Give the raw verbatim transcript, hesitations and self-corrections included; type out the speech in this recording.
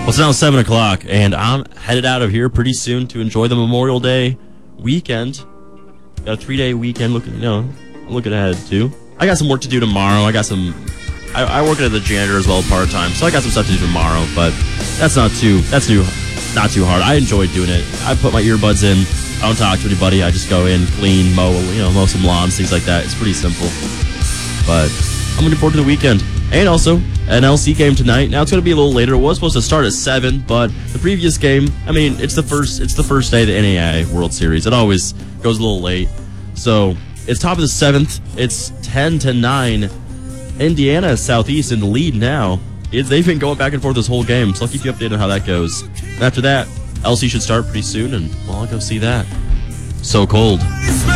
Well, it's now seven o'clock, and I'm headed out of here pretty soon to enjoy the Memorial Day weekend. Got a three-day weekend looking, you know, I'm looking ahead to. I got some work to do tomorrow. I got some, I, I work as a janitor as well part-time, so I got some stuff to do tomorrow, but that's not too, that's new, not too hard. I enjoy doing it. I put my earbuds in. I don't talk to anybody. I just go in, clean, mow, you know, mow some lawns, things like that. It's pretty simple, but I'm looking forward to the weekend. And also, an L C game tonight. Now, it's going to be a little later. It was supposed to start at seven, but the previous game, I mean, it's the first It's the first day of the N A I A World Series. It always goes a little late. So, it's top of the seventh. It's ten to nine. Indiana is Southeast in the lead now. It, they've been going back and forth this whole game, so I'll keep you updated on how that goes. And after that, L C should start pretty soon, and well, I'll go see that. So cold.